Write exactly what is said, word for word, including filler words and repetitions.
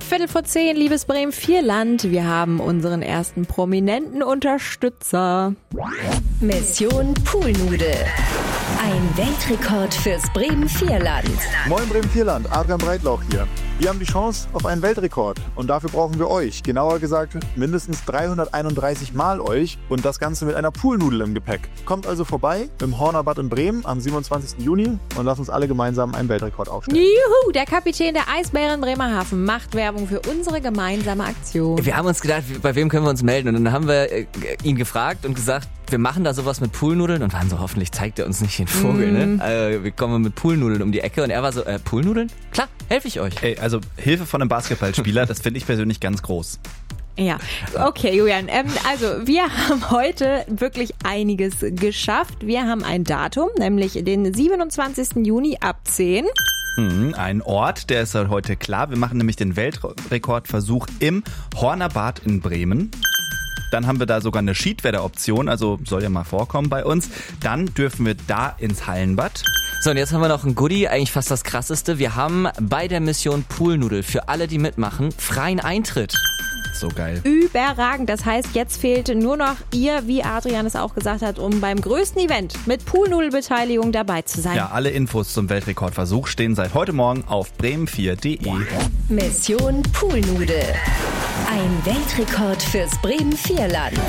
Viertel vor zehn, liebes Bremen vier Land. Wir haben unseren ersten prominenten Unterstützer. Mission Poolnudel. Ein Weltrekord fürs Bremen vier Land. Moin Bremen vier Land, Adrian Breitlauch hier. Wir haben die Chance auf einen Weltrekord und dafür brauchen wir euch. Genauer gesagt mindestens dreihunderteinunddreißig Mal euch und das Ganze mit einer Poolnudel im Gepäck. Kommt also vorbei im Hornerbad in Bremen am siebenundzwanzigsten Juni und lasst uns alle gemeinsam einen Weltrekord aufstellen. Juhu, der Kapitän der Eisbären Bremerhaven macht Werbung für unsere gemeinsame Aktion. Wir haben uns gedacht, bei wem können wir uns melden? Und dann haben wir äh, ihn gefragt und gesagt, wir machen da sowas mit Poolnudeln und waren so, hoffentlich zeigt er uns nicht den Vogel, mm. ne? Äh, wir kommen mit Poolnudeln um die Ecke und er war so, äh, Poolnudeln? Klar, helfe ich euch. Ey, also Hilfe von einem Basketballspieler, das finde ich persönlich ganz groß. Ja, okay, Julian. Ähm, also wir haben heute wirklich einiges geschafft. Wir haben ein Datum, nämlich den siebenundzwanzigsten Juni ab zehn. Ein Ort, der ist heute klar. Wir machen nämlich den Weltrekordversuch im Hornerbad in Bremen. Dann haben wir da sogar eine Schiedwetter-Option, also soll ja mal vorkommen bei uns. Dann dürfen wir da ins Hallenbad. So, und jetzt haben wir noch ein Goodie, eigentlich fast das krasseste. Wir haben bei der Mission Poolnudel für alle, die mitmachen, freien Eintritt. So geil. Überragend. Das heißt, jetzt fehlt nur noch ihr, wie Adrian es auch gesagt hat, um beim größten Event mit Poolnudelbeteiligung dabei zu sein. Ja, alle Infos zum Weltrekordversuch stehen seit heute Morgen auf bremen vier punkt de. Mission Poolnudel. Ein Weltrekord fürs Bremen vier Land.